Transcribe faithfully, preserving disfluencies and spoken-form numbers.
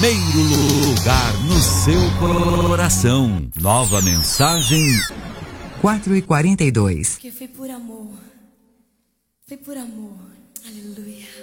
primeiro lugar no seu coração. Nova mensagem. quatro e quarenta e dois. Porque foi por amor. Foi por amor. Aleluia.